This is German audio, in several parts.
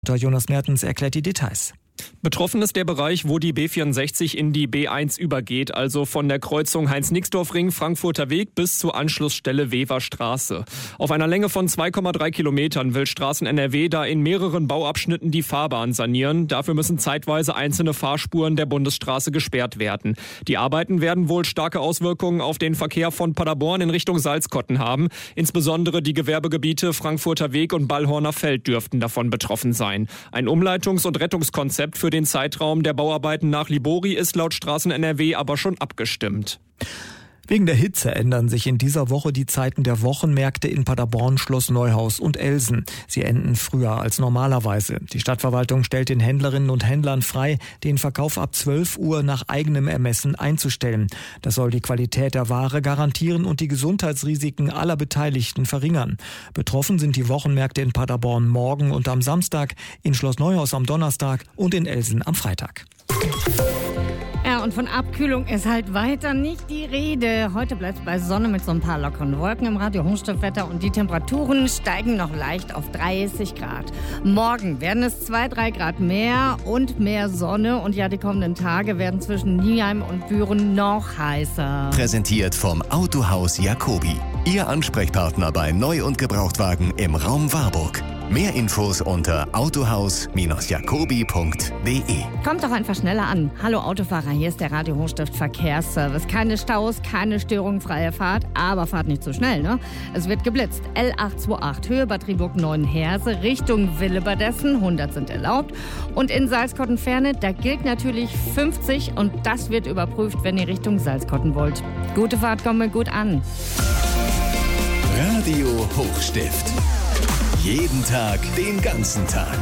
Jonas Mertens erklärt die Details. Betroffen ist der Bereich, wo die B64 in die B1 übergeht, also von der Kreuzung Heinz-Nixdorf-Ring, Frankfurter Weg bis zur Anschlussstelle Weverstraße. Auf einer Länge von 2,3 Kilometern will Straßen NRW da in mehreren Bauabschnitten die Fahrbahn sanieren. Dafür müssen zeitweise einzelne Fahrspuren der Bundesstraße gesperrt werden. Die Arbeiten werden wohl starke Auswirkungen auf den Verkehr von Paderborn in Richtung Salzkotten haben. Insbesondere die Gewerbegebiete Frankfurter Weg und Ballhorner Feld dürften davon betroffen sein. Ein Umleitungs- und Rettungskonzept für den Zeitraum der Bauarbeiten nach Libori ist laut Straßen NRW aber schon abgestimmt. Wegen der Hitze ändern sich in dieser Woche die Zeiten der Wochenmärkte in Paderborn, Schloss Neuhaus und Elsen. Sie enden früher als normalerweise. Die Stadtverwaltung stellt den Händlerinnen und Händlern frei, den Verkauf ab 12 Uhr nach eigenem Ermessen einzustellen. Das soll die Qualität der Ware garantieren und die Gesundheitsrisiken aller Beteiligten verringern. Betroffen sind die Wochenmärkte in Paderborn morgen und am Samstag, in Schloss Neuhaus am Donnerstag und in Elsen am Freitag. Ja, und von Abkühlung ist halt weiter nicht die Rede. Heute bleibt es bei Sonne mit so ein paar lockeren Wolken im Radio-Hochstiftwetter und die Temperaturen steigen noch leicht auf 30 Grad. Morgen werden es 2-3 Grad mehr und mehr Sonne und ja, die kommenden Tage werden zwischen Nieheim und Büren noch heißer. Präsentiert vom Autohaus Jacobi. Ihr Ansprechpartner bei Neu- und Gebrauchtwagen im Raum Warburg. Mehr Infos unter autohaus-jacobi.de. Kommt doch einfach schneller an. Hallo Autofahrer, hier ist der Radio Hochstift Verkehrsservice. Keine Staus, keine Störung, freie Fahrt, aber fahrt nicht zu schnell, ne? Es wird geblitzt. L828 Höhe Bad Triburg-Neuenheerse Richtung Willebadessen, 100 sind erlaubt. Und in Salzkotten-Ferne, da gilt natürlich 50 und das wird überprüft, wenn ihr Richtung Salzkotten wollt. Gute Fahrt, kommt mir gut an. Radio Hochstift. Jeden Tag, den ganzen Tag.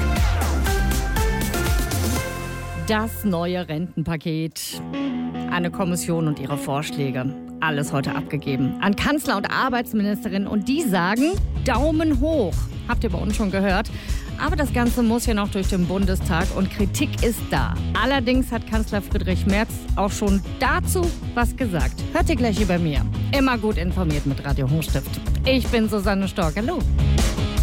Das neue Rentenpaket. Eine Kommission und ihre Vorschläge. Alles heute abgegeben an Kanzler und Arbeitsministerin. Und die sagen, Daumen hoch. Habt ihr bei uns schon gehört. Aber das Ganze muss ja noch durch den Bundestag und Kritik ist da. Allerdings hat Kanzler Friedrich Merz auch schon dazu was gesagt. Hört ihr gleich hier bei mir. Immer gut informiert mit Radio Hochstift. Ich bin Susanne Stork. Hallo.